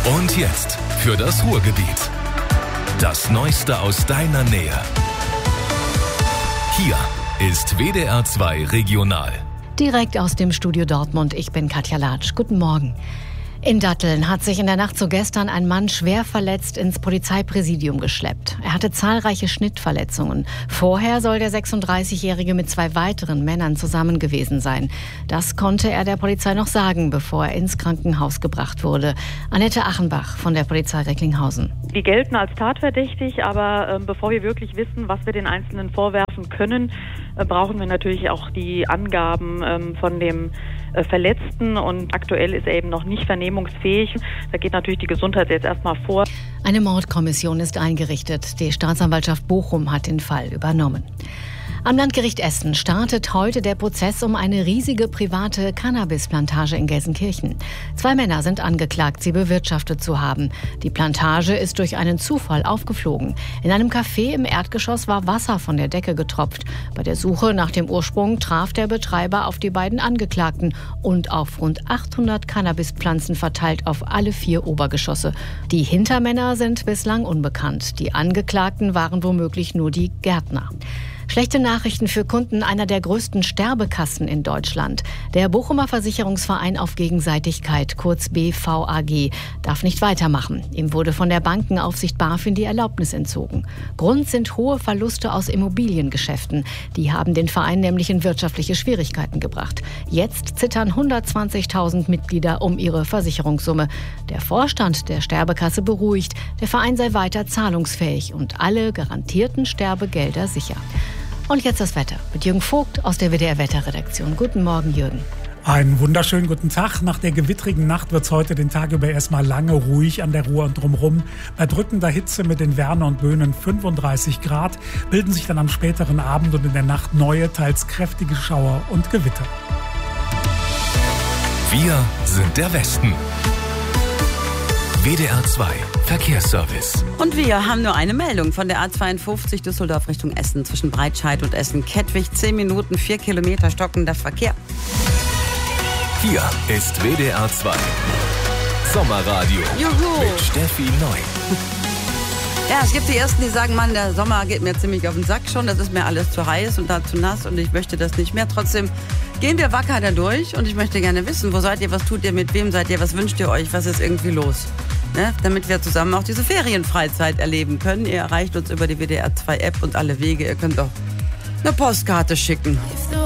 Und jetzt für das Ruhrgebiet. Das Neueste aus deiner Nähe. Hier ist WDR 2 Regional. Direkt aus dem Studio Dortmund, ich bin Katja Latsch. Guten Morgen. In Datteln hat sich in der Nacht zu gestern ein Mann schwer verletzt ins Polizeipräsidium geschleppt. Er hatte zahlreiche Schnittverletzungen. Vorher soll der 36-Jährige mit 2 weiteren Männern zusammen gewesen sein. Das konnte er der Polizei noch sagen, bevor er ins Krankenhaus gebracht wurde. Annette Achenbach von der Polizei Recklinghausen. Die gelten als tatverdächtig, aber bevor wir wirklich wissen, was wir den Einzelnen vorwerfen können, brauchen wir natürlich auch die Angaben von dem Verletzten, und aktuell ist er eben noch nicht vernehmungsfähig. Da geht natürlich die Gesundheit jetzt erstmal vor. Eine Mordkommission ist eingerichtet. Die Staatsanwaltschaft Bochum hat den Fall übernommen. Am Landgericht Essen startet heute der Prozess um eine riesige private Cannabisplantage in Gelsenkirchen. 2 Männer sind angeklagt, sie bewirtschaftet zu haben. Die Plantage ist durch einen Zufall aufgeflogen. In einem Café im Erdgeschoss war Wasser von der Decke getropft. Bei der Suche nach dem Ursprung traf der Betreiber auf die beiden Angeklagten und auf rund 800 Cannabispflanzen verteilt auf alle 4 Obergeschosse. Die Hintermänner sind bislang unbekannt. Die Angeklagten waren womöglich nur die Gärtner. Schlechte Nachrichten für Kunden einer der größten Sterbekassen in Deutschland. Der Bochumer Versicherungsverein auf Gegenseitigkeit, kurz BVAG, darf nicht weitermachen. Ihm wurde von der Bankenaufsicht BaFin die Erlaubnis entzogen. Grund sind hohe Verluste aus Immobiliengeschäften. Die haben den Verein nämlich in wirtschaftliche Schwierigkeiten gebracht. Jetzt zittern 120.000 Mitglieder um ihre Versicherungssumme. Der Vorstand der Sterbekasse beruhigt, der Verein sei weiter zahlungsfähig und alle garantierten Sterbegelder sicher. Und jetzt das Wetter mit Jürgen Vogt aus der WDR-Wetterredaktion. Guten Morgen, Jürgen. Einen wunderschönen guten Tag. Nach der gewittrigen Nacht wird es heute den Tag über erstmal lange ruhig an der Ruhr und drumherum. Bei drückender Hitze mit den Werner und Böhnen 35 Grad bilden sich dann am späteren Abend und in der Nacht neue, teils kräftige Schauer und Gewitter. Wir sind der Westen. WDR 2 Verkehrsservice. Und wir haben nur eine Meldung von der A52 Düsseldorf Richtung Essen zwischen Breitscheid und Essen-Kettwig. 10 Minuten, 4 Kilometer stockender Verkehr. Hier ist WDR 2 Sommerradio. Juhu. Mit Steffi Neu. Ja, es gibt die Ersten, die sagen, Mann, der Sommer geht mir ziemlich auf den Sack schon. Das ist mir alles zu heiß und da zu nass und ich möchte das nicht mehr. Trotzdem gehen wir wacker da durch und ich möchte gerne wissen, wo seid ihr, was tut ihr, mit wem seid ihr, was wünscht ihr euch, was ist irgendwie los? Ne? Damit wir zusammen auch diese Ferienfreizeit erleben können. Ihr erreicht uns über die WDR 2 App und alle Wege. Ihr könnt auch eine Postkarte schicken. If the